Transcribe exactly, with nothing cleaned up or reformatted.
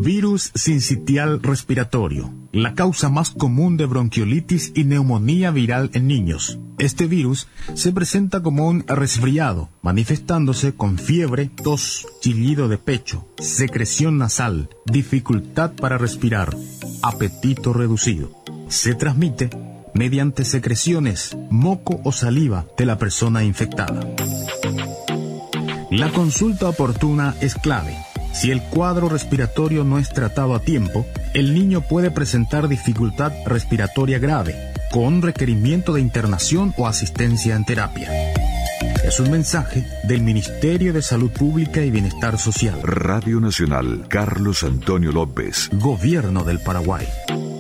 Virus sincitial respiratorio, la causa más común de bronquiolitis y neumonía viral en niños. Este virus se presenta como un resfriado, manifestándose con fiebre, tos, chillido de pecho, secreción nasal, dificultad para respirar, apetito reducido. Se transmite mediante secreciones, moco o saliva de la persona infectada. La consulta oportuna es clave. Si el cuadro respiratorio no es tratado a tiempo, el niño puede presentar dificultad respiratoria grave, con requerimiento de internación o asistencia en terapia. Es un mensaje del Ministerio de Salud Pública y Bienestar Social. Radio Nacional, Carlos Antonio López. Gobierno del Paraguay.